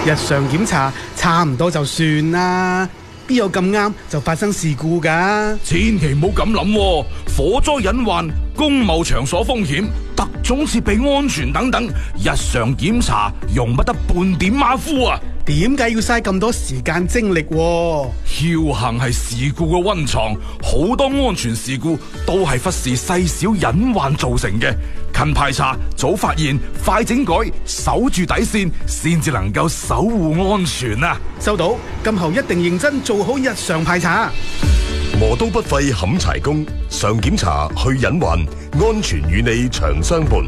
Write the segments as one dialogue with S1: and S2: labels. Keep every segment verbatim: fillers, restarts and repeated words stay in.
S1: 日常檢查差唔多就算啦，邊有咁啱就發生事故㗎？
S2: 千祈唔好咁諗，火災隱患、公務場所風險、特種設備安全等等，日常檢查容不得半點馬虎啊！
S1: 點解要嘥咁多時間精力？僥
S2: 倖係事故嘅溫床，好多安全事故都係忽視細小隱患造成嘅。勤排查、早發現、快整改，守住底線，先至能夠守護安全啊！
S1: 收到，今後一定認真做好日常排查。
S3: 磨刀不廢冚柴工，常檢查去隱患，安全與你長相伴。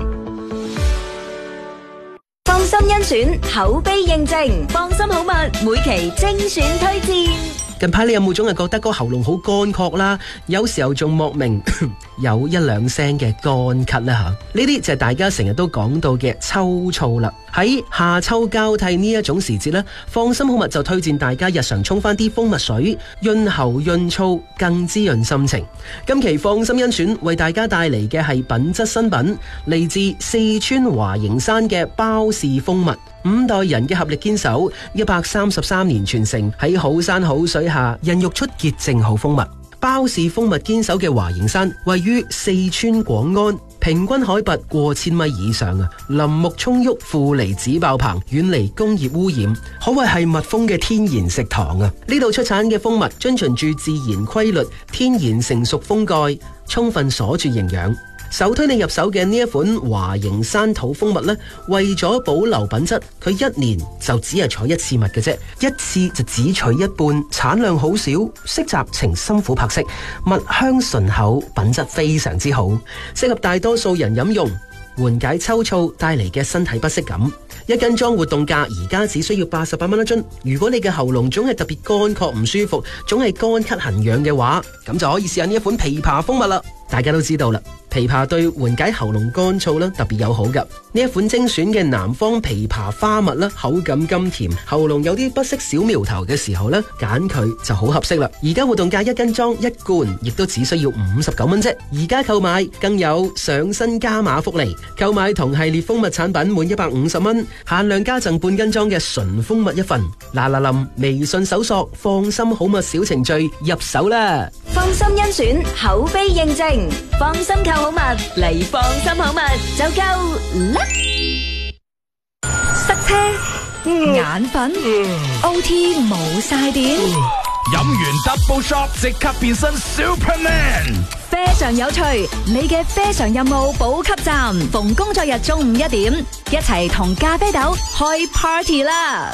S4: 放心甄選，口碑認證，放心好物，每期精選推薦。
S5: 近排你有冇總係覺得個喉嚨好乾涸啦？有時候仲莫名有一兩聲嘅乾咳啦吓，呢啲就係大家成日都講到嘅秋燥啦。喺夏秋交替呢一種時節呢，放心好物就推薦大家日常沖翻啲蜂蜜水，潤喉潤燥，更滋潤心情。今期放心甄選為大家帶嚟嘅係品質新品，嚟自四川華形山嘅包氏蜂蜜。五代人嘅合力堅守，一百三十三年傳承，喺好山好水下孕育出潔淨好蜂蜜。包氏蜂蜜堅守嘅華形山位於四川廣安，平均海拔過千米以上啊，林木蔥鬱，負離子爆棚，遠離工業污染，可謂係蜜蜂嘅天然食堂啊！呢度出產嘅蜂蜜遵循住自然規律，天然成熟蜂蓋，充分鎖住營養。首推你入手嘅呢一款華形山土蜂蜜呢，為咗保留品質，佢一年就只係採一次蜜嘅啫，一次就只取一半，產量好少，色澤呈深琥珀色，蜜香醇厚，品質非常之好，適合大多數人飲用，緩解秋燥帶嚟嘅身體不適感。一斤裝活動價而家只需要八十八蚊一樽。如果你嘅喉嚨總係特別乾涸唔舒服，總係乾咳痕癢嘅話，咁就可以試下呢一款枇杷蜂蜜啦。大家都知道啦，枇杷對緩解喉嚨乾燥啦特別友好噶。呢一款精選嘅南方枇杷花蜜啦，口感甘甜，喉嚨有啲不適小苗頭嘅時候呢，揀佢就好合適啦。而家活動價一斤裝一罐，亦都只需要五十九蚊啫。而家購買更有上新加碼福利，購買同系列蜂蜜產品滿一百五十蚊，限量加贈半斤裝嘅純蜂蜜一份。嗱嗱臨，微信搜索放心好蜜小程序入手啦。
S4: 放心甄選，口碑認證，放心購好物嚟，放心好物就夠啦。塞車、眼瞓、O T 冇晒電，
S2: 飲完 Double Shot 即刻變身 Superman。
S4: 非常有趣，你嘅非常任務補給站，逢工作日中午一點，一齊同咖啡豆開 party 啦！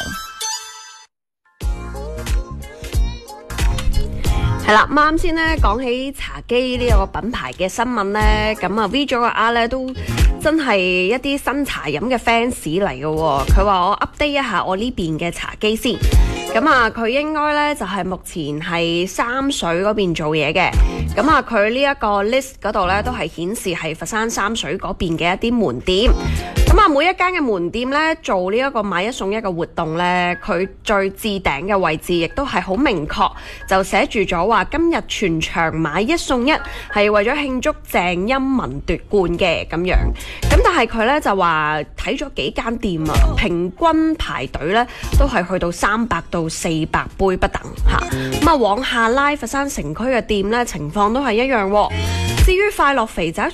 S6: 係啦，啱先咧講起茶几呢個品牌嘅新聞咧，咁啊 V 咗個 R 咧都真係一啲新茶飲嘅 fans 嚟嘅。佢話我 update 一下我呢邊嘅茶几先。咁啊，佢應該咧就係目前係三水嗰邊做嘢嘅。咁啊，佢呢一個 list 嗰度咧都係顯示係佛山三水嗰邊嘅一啲門店。咁啊，每一間嘅門店咧做呢一個買一送一嘅活動咧，佢最置頂嘅位置亦都係好明確，就寫住咗話今日全場買一送一，係為咗慶祝鄭欽文奪冠嘅咁樣。咁但係佢咧就話睇咗幾間店啊，平均排隊咧都係去到三百到四百杯不等嚇。咁啊，往下拉佛山城區嘅店咧情況都係一樣喎。至於快樂肥宅